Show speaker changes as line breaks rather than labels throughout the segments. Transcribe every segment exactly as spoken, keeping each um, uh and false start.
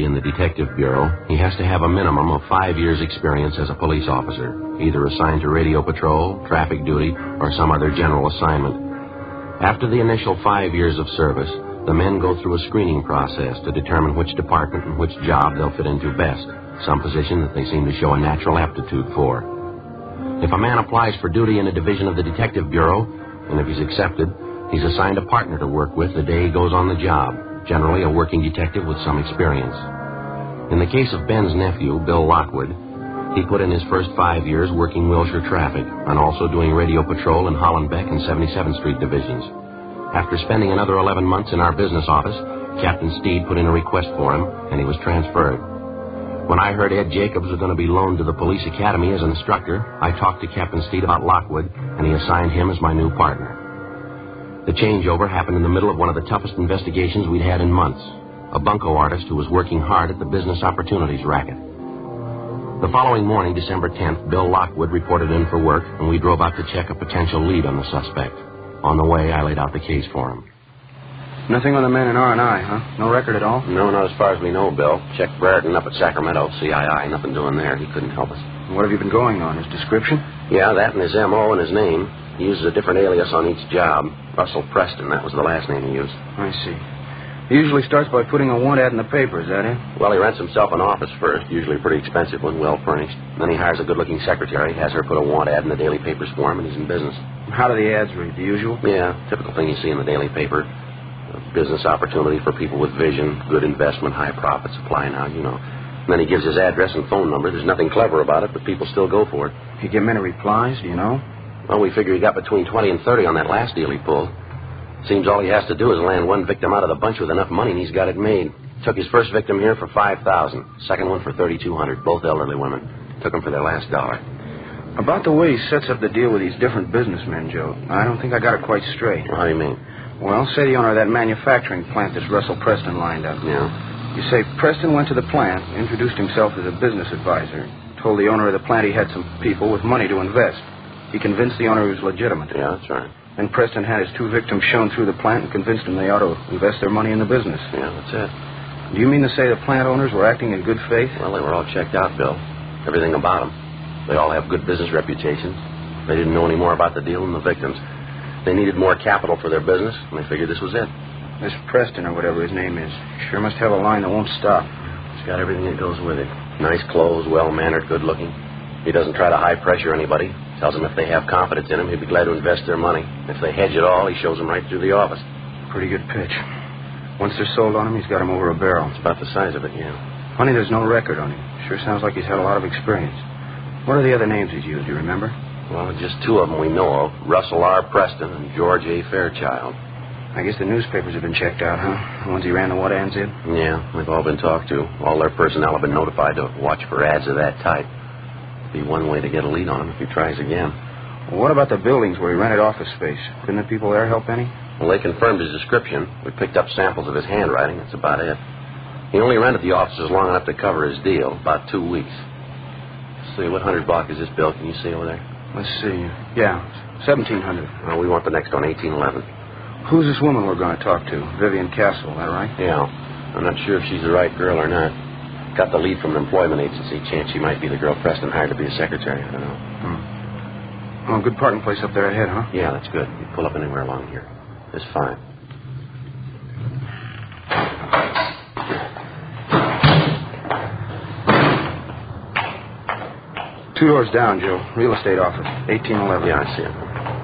in the Detective Bureau, he has to have a minimum of five years' experience as a police officer, either assigned to radio patrol, traffic duty, or some other general assignment. After the initial five years of service, the men go through a screening process to determine which department and which job they'll fit into best, some position that they seem to show a natural aptitude for. If a man applies for duty in a division of the Detective Bureau, and if he's accepted, he's assigned a partner to work with the day he goes on the job, generally a working detective with some experience. In the case of Ben's nephew, Bill Lockwood, he put in his first five years working Wilshire traffic and also doing radio patrol in Hollenbeck and seventy-seventh Street divisions. After spending another eleven months in our business office, Captain Steed put in a request for him, and he was transferred. When I heard Ed Jacobs was going to be loaned to the police academy as an instructor, I talked to Captain Steed about Lockwood, and he assigned him as my new partner. The changeover happened in the middle of one of the toughest investigations we'd had in months, a bunco artist who was working hard at the business opportunities racket. The following morning, December tenth, Bill Lockwood reported in for work, and we drove out to check a potential lead on the suspect. On the way, I laid out the case for him.
Nothing on the man in R and I, huh? No record at all?
No, not as far as we know, Bill. Checked Brereton up at Sacramento, C I I. Nothing doing there. He couldn't help us.
What have you been going on? His description?
Yeah, that and his M O and his name. He uses a different alias on each job. Russell Preston, that was the last name he used.
I see. He usually starts by putting a want ad in the paper, is that it?
Well, he rents himself an office first, usually a pretty expensive one, well-furnished. Then he hires a good-looking secretary, has her put a want ad in the daily papers for him, and he's in business.
How do the ads read? The usual?
Yeah, typical thing you see in the daily paper. A business opportunity for people with vision, good investment, high profits. Apply now, you know. And then he gives his address and phone number. There's nothing clever about it, but people still go for it.
You get many replies, do you know?
Well, we figure he got between twenty and thirty on that last deal he pulled. Seems all he has to do is land one victim out of the bunch with enough money, and he's got it made. Took his first victim here for five thousand dollars. Second one for thirty-two hundred dollars. Both elderly women. Took them for their last dollar.
About the way he sets up the deal with these different businessmen, Joe, I don't think I got it quite straight.
Well, how do you mean?
Well, say the owner of that manufacturing plant this Russell Preston lined up.
Yeah.
You say Preston went to the plant, introduced himself as a business advisor, told the owner of the plant he had some people with money to invest. He convinced the owner he was legitimate.
Yeah, that's right.
Then Preston had his two victims shown through the plant and convinced them they ought to invest their money in the business.
Yeah, that's it.
Do you mean to say the plant owners were acting in good faith?
Well, they were all checked out, Bill. Everything about them. They all have good business reputations. They didn't know any more about the deal than the victims. They needed more capital for their business, and they figured this was it.
This Preston, or whatever his name is, sure must have a line that won't stop.
He's got everything that goes with it. Nice clothes, well-mannered, good-looking. He doesn't try to high-pressure anybody. Tells them if they have confidence in him, he'd be glad to invest their money. If they hedge it all, he shows them right through the office.
Pretty good pitch. Once they're sold on him, he's got them over a barrel.
It's about the size of it, yeah.
Funny there's no record on him. Sure sounds like he's had a lot of experience. What are the other names he's used, do you remember?
Well, just two of them we know of. Russell R. Preston and George A. Fairchild.
I guess the newspapers have been checked out, huh? The ones he ran the what ads in?
Yeah, they've all been talked to. All their personnel have been notified to watch for ads of that type. Be one way to get a lead on him if he tries again.
Well, what about the buildings where he rented office space? Couldn't the people there help any?
Well, they confirmed his description. We picked up samples of his handwriting. That's about it. He only rented the offices long enough to cover his deal, about two weeks. Let's see, what hundred block is this, Bill? Can you see over there?
Let's see. Yeah, seventeen hundred.
Well, we want the next one, eighteen eleven.
Who's this woman we're going to talk to? Vivian Castle, is that right?
Yeah. I'm not sure if she's the right girl or not. Got the lead from an employment agency. Chance she might be the girl Preston hired to be a secretary. I don't know.
Hmm. Oh, good parking place up there ahead, huh?
Yeah, that's good. You pull up anywhere along here. It's fine.
Two doors down, Joe. Real estate office. eighteen eleven.
Yeah, I see it.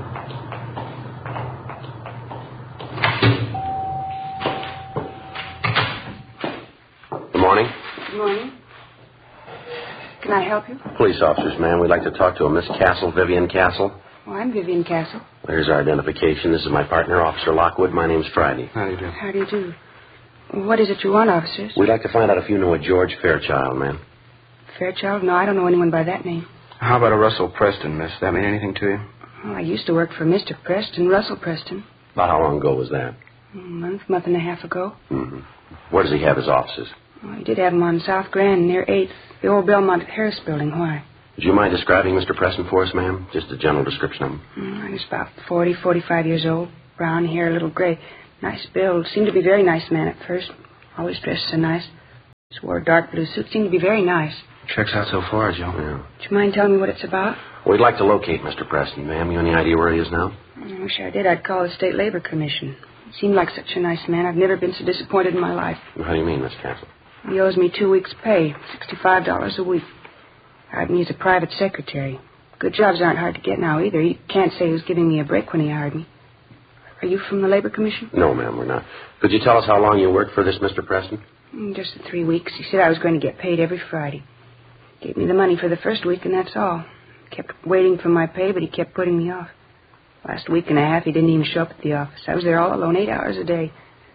Good morning.
Good morning. Can I help you?
Police officers, ma'am. We'd like to talk to a Miss Castle, Vivian Castle.
Oh, I'm Vivian Castle.
Here's our identification. This is my partner, Officer Lockwood. My name's Friday.
How do you do?
How do you do? What is it you want, officers?
We'd like to find out if you know a George Fairchild, ma'am.
Fairchild? No, I don't know anyone by that name.
How about a Russell Preston, miss? That mean anything to you?
Oh, I used to work for Mister Preston, Russell Preston.
About how long ago was that?
A month, month and a half ago.
Mm-hmm. Where does he have his offices?
Oh, he did have them on South Grand near eighth, the old Belmont Harris building. Why?
Would you mind describing Mister Preston for us, ma'am? Just a general description of him.
Mm, he's about forty, forty-five years old. Brown hair, a little gray. Nice build. Seemed to be a very nice man at first. Always dressed so nice. Just wore a dark blue suit. Seemed to be very nice.
Checks out so far, Joe.
Yeah.
Do you mind telling me what it's about?
We'd like to locate Mister Preston, ma'am. You any idea where he is now?
I wish I did. I'd call the State Labor Commission. He seemed like such a nice man. I've never been so disappointed in my life.
How do you mean, Miss Castle?
He owes me two weeks' pay, sixty-five dollars a week. Hired me as a private secretary. Good jobs aren't hard to get now either. He can't say he was giving me a break when he hired me. Are you from the Labor Commission?
No, ma'am, we're not. Could you tell us how long you worked for this Mister Preston?
Mm, Just the three weeks. He said I was going to get paid every Friday. Gave me the money for the first week, and that's all. Kept waiting for my pay, but he kept putting me off. Last week and a half, he didn't even show up at the office. I was there all alone, eight hours a day.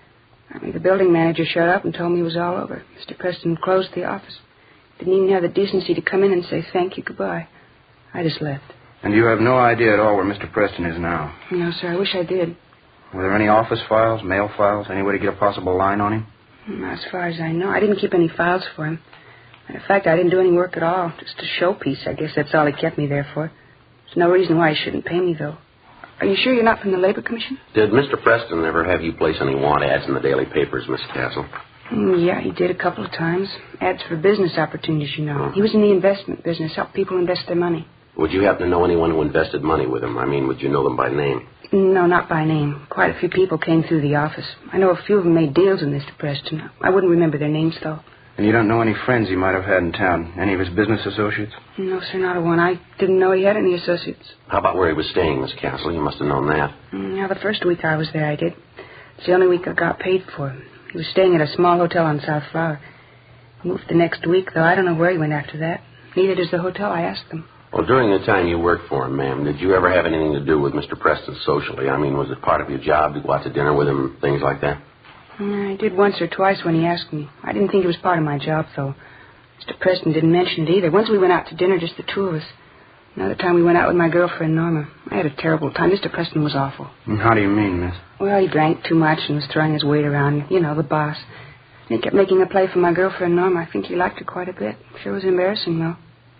I mean, the building manager showed up and told me it was all over. Mister Preston closed the office. Didn't even have the decency to come in and say thank you, goodbye. I just left.
And you have no idea at all where Mister Preston is now?
No, sir, I wish I did.
Were there any office files, mail files, any way to get a possible line on him?
Not as far as I know. I didn't keep any files for him. Matter of fact, I didn't do any work at all. Just a showpiece. I guess that's all he kept me there for. There's no reason why he shouldn't pay me, though. Are you sure you're not from the Labor Commission?
Did Mister Preston ever have you place any want ads in the daily papers, Miss Castle?
Mm, yeah, he did a couple of times. Ads for business opportunities, you know.
Uh-huh.
He was in the investment business, helped people invest their money.
Would you happen to know anyone who invested money with him? I mean, would you know them by name?
No, not by name. Quite a few people came through the office. I know a few of them made deals with Mister Preston. I wouldn't remember their names, though.
And you don't know any friends he might have had in town? Any of his business associates?
No, sir, not a one. I didn't know he had any associates.
How about where he was staying, Miss Castle? You must have known that.
Mm, yeah, the first week I was there, I did. It's the only week I got paid for. He was staying at a small hotel on South Flower. He moved the next week, though. I don't know where he went after that. Neither does the hotel. I asked them.
Well, during the time you worked for him, ma'am, did you ever have anything to do with Mister Preston socially? I mean, was it part of your job to go out to dinner with him, things like that?
Mm, I did once or twice when he asked me. I didn't think it was part of my job, though. Mister Preston didn't mention it either. Once we went out to dinner, just the two of us. Another time we went out with my girlfriend, Norma. I had a terrible time. Mister Preston was awful.
And how do you mean, miss?
Well, he drank too much and was throwing his weight around. You know, the boss. And he kept making a play for my girlfriend, Norma. I think he liked her quite a bit. Sure was embarrassing, though.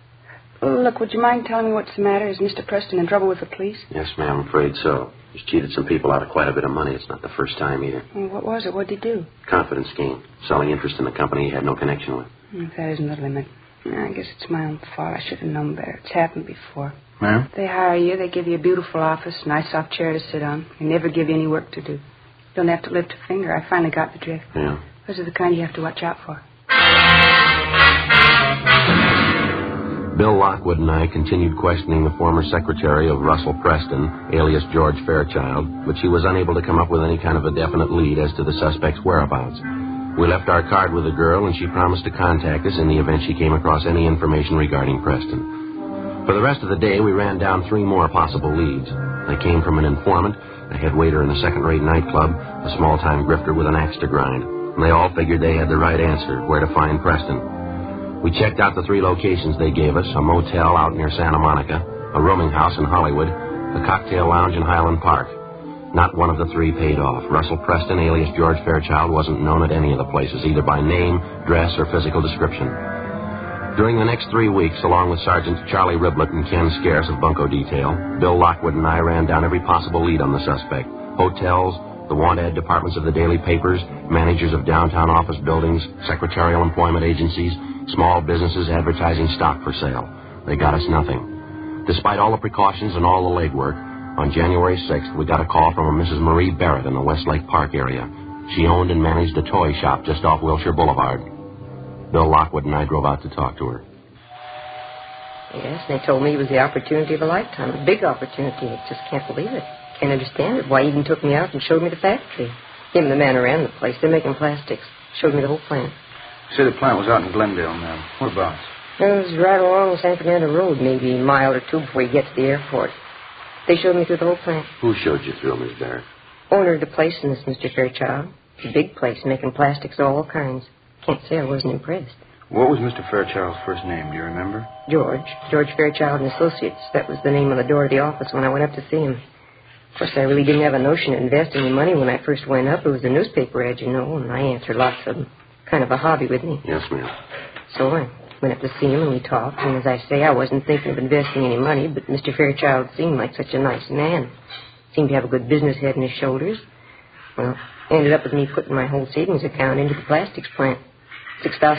Well, look, would you mind telling me what's the matter? Is Mister Preston in trouble with the police?
Yes, ma'am, I'm afraid so. He's cheated some people out of quite a bit of money. It's not the first time either.
Well, what was it? What did he do?
Confidence scheme. Selling interest in a company he had no connection with.
If that isn't the limit. I guess it's my own fault. I should have known better. It's happened before.
Ma'am?
They hire you. They give you a beautiful office, nice soft chair to sit on. They never give you any work to do. You don't have to lift a finger. I finally got the drift.
Yeah.
Those are the kind you have to watch out for.
Bill Lockwood and I continued questioning the former secretary of Russell Preston, alias George Fairchild, but she was unable to come up with any kind of a definite lead as to the suspect's whereabouts. We left our card with the girl, and she promised to contact us in the event she came across any information regarding Preston. For the rest of the day, we ran down three more possible leads. They came from an informant, a head waiter in a second-rate nightclub, a small-time grifter with an axe to grind. And they all figured they had the right answer, where to find Preston. We checked out the three locations they gave us, a motel out near Santa Monica, a rooming house in Hollywood, a cocktail lounge in Highland Park. Not one of the three paid off. Russell Preston, alias George Fairchild, wasn't known at any of the places, either by name, dress, or physical description. During the next three weeks, along with Sergeants Charlie Riblett and Ken Scarce of Bunco Detail, Bill Lockwood and I ran down every possible lead on the suspect. Hotels, the want-ad departments of the daily papers, managers of downtown office buildings, secretarial employment agencies, small businesses advertising stock for sale. They got us nothing. Despite all the precautions and all the legwork, on January sixth, we got a call from a Missus Marie Barrett in the Westlake Park area. She owned and managed a toy shop just off Wilshire Boulevard. Bill Lockwood and I drove out to talk to her.
Yes, they told me it was the opportunity of a lifetime, a big opportunity. I just can't believe it. Can't understand it. Why, he even took me out and showed me the factory. Him and the man who ran the place. They're making plastics. Showed me the whole plant.
You said the plant was out in Glendale, ma'am. Whereabouts?
It was right along the San Fernando Road, maybe a mile or two before you get to the airport. They showed me through the whole plant.
Who showed you through, Miss Barrett?
Owner of the place in this, Mister Fairchild. It's a big place, making plastics of all kinds. Can't say I wasn't impressed.
What was Mister Fairchild's first name? Do you remember?
George. George Fairchild and Associates. That was the name on the door of the office when I went up to see him. Of course, I really didn't have a notion to invest any money when I first went up. It was a newspaper ad, you know, and I answered lots of them. Kind of a hobby with me.
Yes, ma'am.
So I went up to see him and we talked. And as I say, I wasn't thinking of investing any money, but Mister Fairchild seemed like such a nice man. Seemed to have a good business head on his shoulders. Well, ended up with me putting my whole savings account into the plastics plant. Six thousand